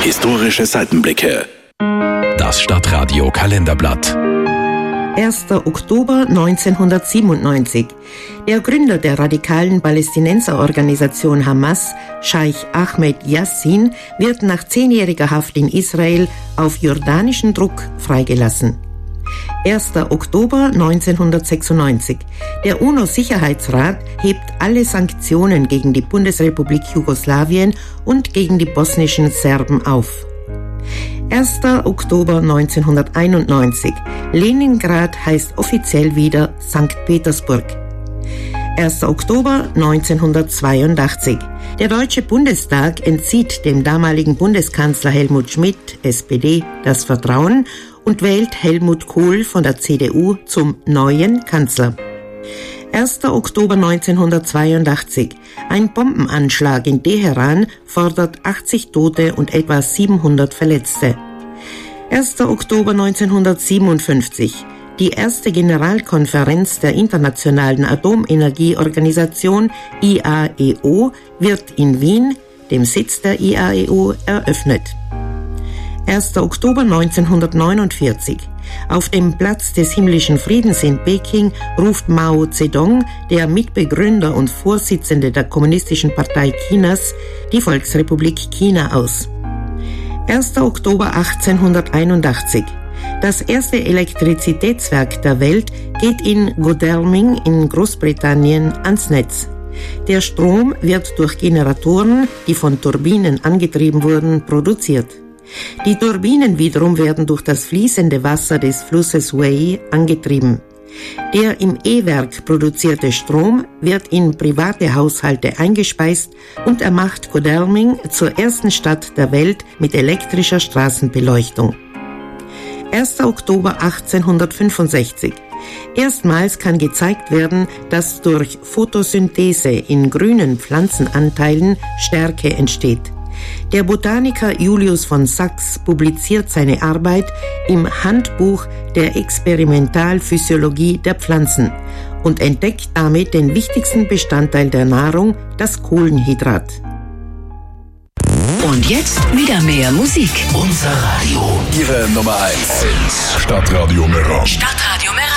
Historische Seitenblicke. Das Stadtradio Kalenderblatt. 1. Oktober 1997. Der Gründer der radikalen Palästinenserorganisation Hamas, Scheich Ahmed Yassin, wird nach 10-jähriger Haft in Israel auf jordanischen Druck freigelassen. 1. Oktober 1996. Der UNO-Sicherheitsrat hebt alle Sanktionen gegen die Bundesrepublik Jugoslawien und gegen die bosnischen Serben auf. 1. Oktober 1991. Leningrad heißt offiziell wieder St. Petersburg. 1. Oktober 1982. Der Deutsche Bundestag entzieht dem damaligen Bundeskanzler Helmut Schmidt, SPD, das Vertrauen und wählt Helmut Kohl von der CDU zum neuen Kanzler. 1. Oktober 1982. Ein Bombenanschlag in Teheran fordert 80 Tote und etwa 700 Verletzte. 1. Oktober 1957. Die erste Generalkonferenz der Internationalen Atomenergieorganisation IAEO wird in Wien, dem Sitz der IAEO, eröffnet. 1. Oktober 1949. Auf dem Platz des himmlischen Friedens in Peking ruft Mao Zedong, der Mitbegründer und Vorsitzende der Kommunistischen Partei Chinas, die Volksrepublik China aus. 1. Oktober 1881. Das erste Elektrizitätswerk der Welt geht in Godalming in Großbritannien ans Netz. Der Strom wird durch Generatoren, die von Turbinen angetrieben wurden, produziert. Die Turbinen wiederum werden durch das fließende Wasser des Flusses Wei angetrieben. Der im E-Werk produzierte Strom wird in private Haushalte eingespeist und er macht Godalming zur ersten Stadt der Welt mit elektrischer Straßenbeleuchtung. 1. Oktober 1865. Erstmals kann gezeigt werden, dass durch Photosynthese in grünen Pflanzenanteilen Stärke entsteht. Der Botaniker Julius von Sachs publiziert seine Arbeit im Handbuch der Experimentalphysiologie der Pflanzen und entdeckt damit den wichtigsten Bestandteil der Nahrung, das Kohlenhydrat. Und jetzt wieder mehr Musik. Unser Radio. Ihre Nummer 1. Stadtradio Meran. Stadtradio Meran.